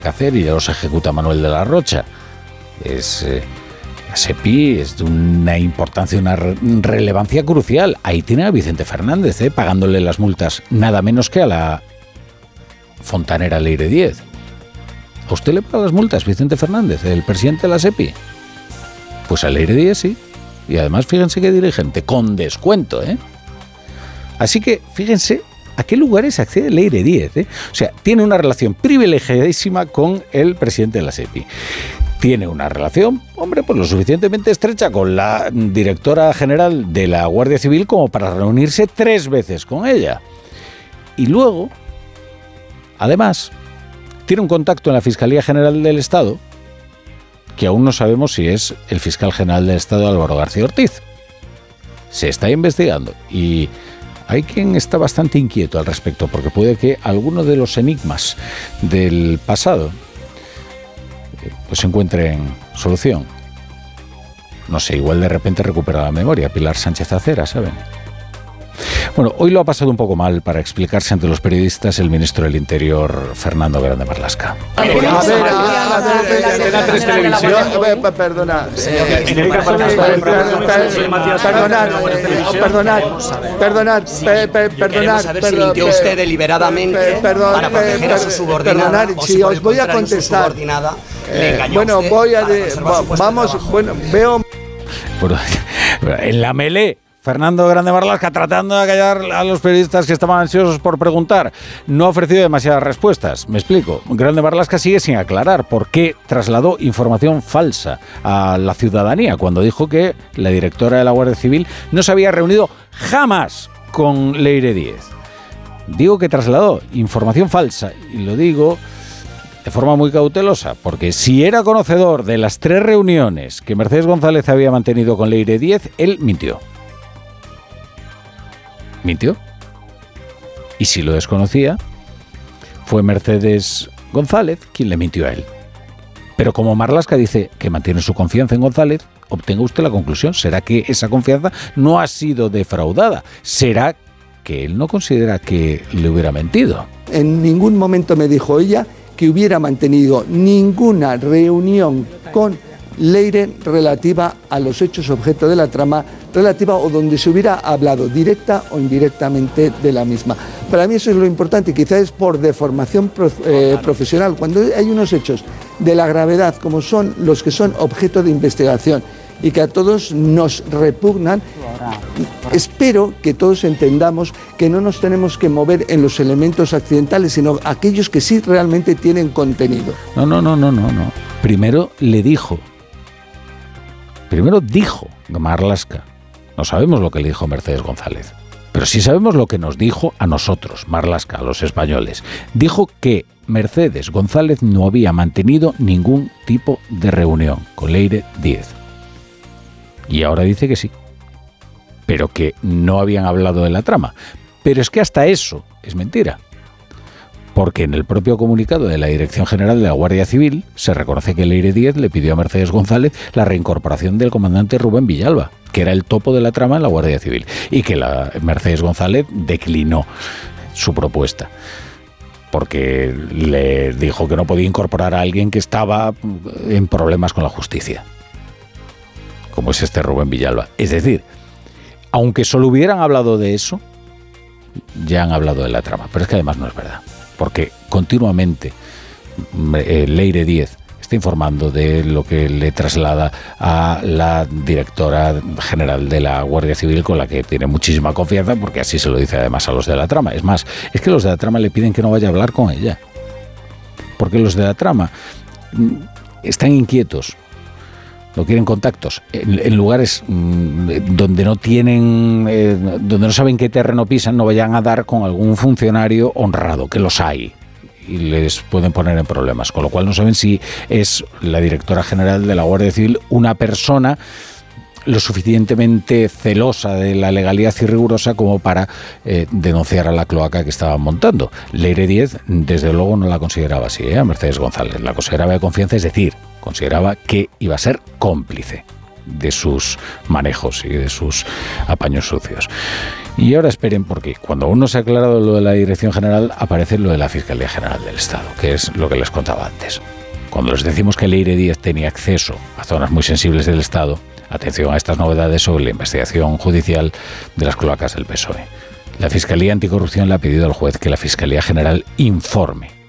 que hacer y ya los ejecuta Manuel de la Rocha. La SEPI es de una importancia, una relevancia crucial. Ahí tiene a Vicente Fernández, pagándole las multas nada menos que a la fontanera Leire Díez. ¿A usted le paga las multas, Vicente Fernández, el presidente de la SEPI? Pues a Leire Díez sí. Y además fíjense qué dirigente, con descuento, Así que fíjense a qué lugares accede Leire Díez, O sea, tiene una relación privilegiadísima con el presidente de la SEPI. Tiene una relación, hombre, pues lo suficientemente estrecha con la directora general de la Guardia Civil como para reunirse 3 veces con ella. Y luego, además, tiene un contacto en la Fiscalía General del Estado, que aún no sabemos si es el fiscal general del Estado, Álvaro García Ortiz. Se está investigando y hay quien está bastante inquieto al respecto, porque puede que alguno de los enigmas del pasado pues encuentren solución. No sé, igual de repente recupera la memoria Pilar Sánchez Acera, ¿saben? Bueno, hoy lo ha pasado un poco mal para explicarse ante los periodistas el ministro del Interior, Fernando Grande Marlaska. Perdonad, si mintió usted deliberadamente para proteger a su subordinada, o si os voy a contestar. Bueno, veo. Bueno, en la melé, Fernando Grande Marlaska, tratando de callar a los periodistas que estaban ansiosos por preguntar, no ha ofrecido demasiadas respuestas. Me explico. Grande Marlaska sigue sin aclarar por qué trasladó información falsa a la ciudadanía cuando dijo que la directora de la Guardia Civil no se había reunido jamás con Leire Díez. Digo que trasladó información falsa y lo digo de forma muy cautelosa, porque si era conocedor de las 3 reuniones que Mercedes González había mantenido con Leire Díez, él mintió. ¿Mintió? Y si lo desconocía, fue Mercedes González quien le mintió a él. Pero como Marlaska dice que mantiene su confianza en González, obtenga usted la conclusión. ¿Será que esa confianza no ha sido defraudada? ¿Será que él no considera que le hubiera mentido? En ningún momento me dijo ella que hubiera mantenido ninguna reunión con Leire relativa a los hechos objeto de la trama, relativa o donde se hubiera hablado directa o indirectamente de la misma. Para mí eso es lo importante, quizás es por deformación profesional. Cuando hay unos hechos de la gravedad como son los que son objeto de investigación y que a todos nos repugnan, espero que todos entendamos que no nos tenemos que mover en los elementos accidentales, sino aquellos que sí realmente tienen contenido. No. Primero dijo Marlaska. No sabemos lo que le dijo Mercedes González, pero sí sabemos lo que nos dijo a nosotros, Marlaska, a los españoles. Dijo que Mercedes González no había mantenido ningún tipo de reunión con Leire Díez. Y ahora dice que sí, pero que no habían hablado de la trama. Pero es que hasta eso es mentira. Porque en el propio comunicado de la Dirección General de la Guardia Civil se reconoce que Leire Díez le pidió a Mercedes González la reincorporación del comandante Rubén Villalba, que era el topo de la trama en la Guardia Civil, y que la Mercedes González declinó su propuesta, porque le dijo que no podía incorporar a alguien que estaba en problemas con la justicia, como es este Rubén Villalba. Es decir, aunque solo hubieran hablado de eso, ya han hablado de la trama, pero es que además no es verdad. Porque continuamente Leire Díez está informando de lo que le traslada a la directora general de la Guardia Civil, con la que tiene muchísima confianza, porque así se lo dice además a los de la trama. Es más, es que los de la trama le piden que no vaya a hablar con ella, porque los de la trama están inquietos, no quieren contactos en lugares donde no tienen, donde no saben qué terreno pisan. No vayan a dar con algún funcionario honrado, que los hay, y les pueden poner en problemas, con lo cual no saben si es la directora general de la Guardia Civil una persona lo suficientemente celosa de la legalidad y rigurosa como para denunciar a la cloaca que estaban montando. Leire Díez, desde luego, no la consideraba así, a Mercedes González. La consideraba de confianza, es decir, consideraba que iba a ser cómplice. de sus manejos y de sus apaños sucios. Y ahora esperen, porque cuando aún no se ha aclarado lo de la Dirección General, aparece lo de la Fiscalía General del Estado, que es lo que les contaba antes. Cuando les decimos que Leire Díaz tenía acceso a zonas muy sensibles del Estado, atención a estas novedades sobre la investigación judicial de las cloacas del PSOE. La Fiscalía Anticorrupción le ha pedido al juez que la Fiscalía General informe